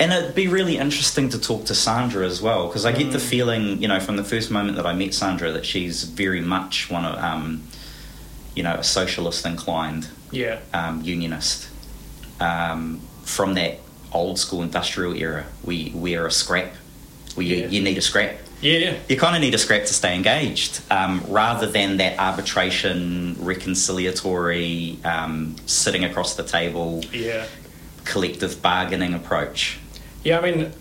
And it'd be really interesting to talk to Sandra as well, because I get the feeling, from the first moment that I met Sandra, that she's very much one of, a socialist inclined unionist from that old school industrial era. We are a scrap. You need a scrap. Yeah. You kind of need a scrap to stay engaged, rather than that arbitration, reconciliatory, sitting across the table, collective bargaining approach. Yeah, I mean,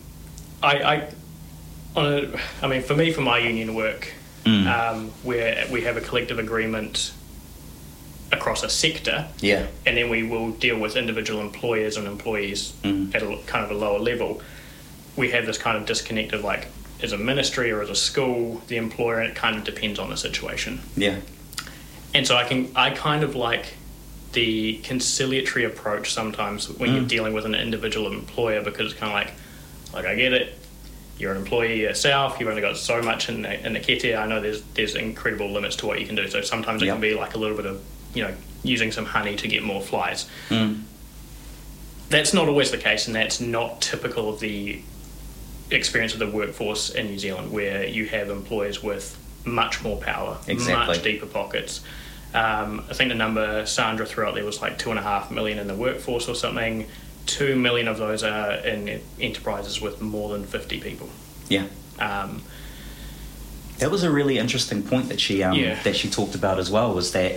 for me, for my union work, where we have a collective agreement across a sector, and then we will deal with individual employers and employees at a kind of a lower level. We have this kind of disconnect of like, as a ministry or as a school, the employer, and it kind of depends on the situation. Yeah. And so I kind of like the conciliatory approach sometimes when you're dealing with an individual employer, because it's kind of like I get it, you're an employee yourself, you've only got so much in the kete. I know there's incredible limits to what you can do, so sometimes it can be like a little bit of, using some honey to get more flies. That's not always the case, and that's not typical of the experience of the workforce in New Zealand, where you have employers with much more power, much deeper pockets. I think the number Sandra threw out there was like 2.5 million in the workforce or something. 2 million of those are in enterprises with more than 50 people. Yeah. That was a really interesting point that she talked about as well, was that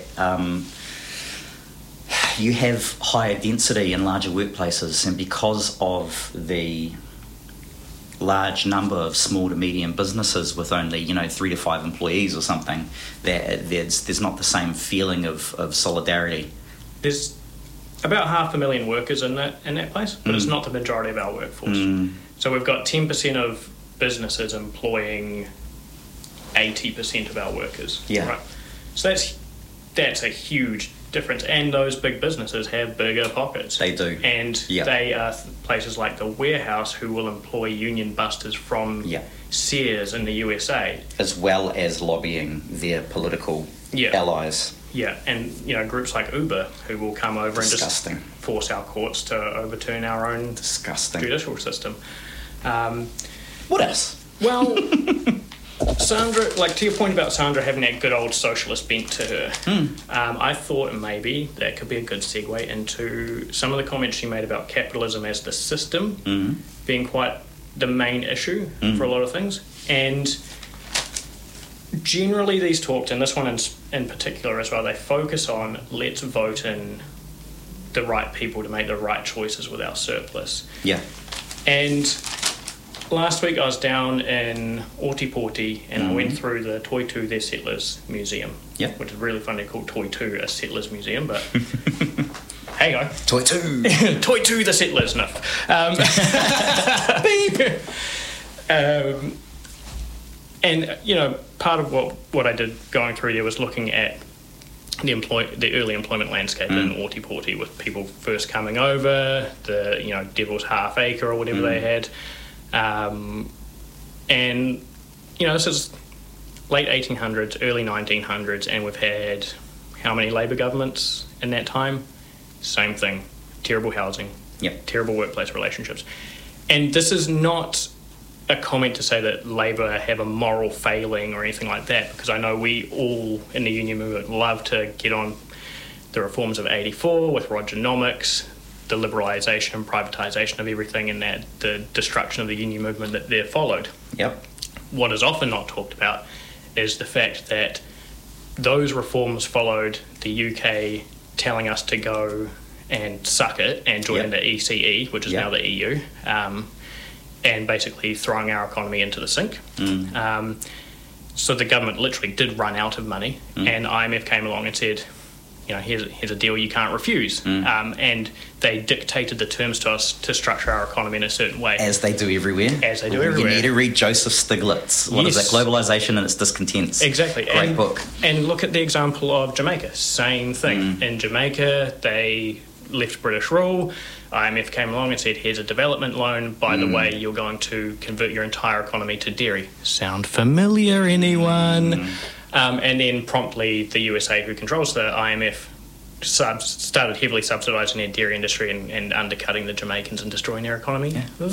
you have higher density in larger workplaces, and because of the large number of small to medium businesses with only 3 to 5 employees or something, there's not the same feeling of solidarity. There's about 500,000 workers in that place, but it's not the majority of our workforce. So we've got 10% of businesses employing 80% of our workers. Yeah. Right? So that's a huge difference, and those big businesses have bigger pockets. They do. And they are places like the Warehouse, who will employ union busters from Sears in the USA, as well as lobbying their political allies. Yeah, and groups like Uber, who will come over and just force our courts to overturn our own judicial system. What else? Well, Sandra, to your point about Sandra having that good old socialist bent to her, I thought maybe that could be a good segue into some of the comments she made about capitalism as the system being quite the main issue for a lot of things. And generally these talks, and this one in particular as well, they focus on let's vote in the right people to make the right choices with our surplus. Yeah. And last week I was down in Ōtepoti, and I went through the Toitū the Settlers Museum, which is really funny, called Toitū a Settlers Museum, but hey go. Toitū! Toitū the Settlers, no. And, part of what I did going through there was looking at the early employment landscape in Ōtepoti, with people first coming over, the, Devil's Half Acre or whatever they had. And, this is late 1800s, early 1900s, and we've had how many Labour governments in that time? Same thing. Terrible housing. Yep. Terrible workplace relationships. And this is not a comment to say that Labour have a moral failing or anything like that, because I know we all in the union movement love to get on the reforms of 84 with Rogernomics, the liberalisation and privatisation of everything, and that the destruction of the union movement that there followed. Yep. What is often not talked about is the fact that those reforms followed the UK telling us to go and suck it and join the ECE, which is now the EU, and basically throwing our economy into the sink. So the government literally did run out of money, and IMF came along and said, here's a deal you can't refuse. And they dictated the terms to us to structure our economy in a certain way. As they do everywhere. You need to read Joseph Stiglitz. What is that? Globalisation and its Discontents. Exactly. Great book. And look at the example of Jamaica. Same thing. In Jamaica, they left British rule. IMF came along and said, here's a development loan. By the way, you're going to convert your entire economy to dairy. Sound familiar, anyone? And then promptly the USA, who controls the IMF, started heavily subsidising their dairy industry and undercutting the Jamaicans and destroying their economy.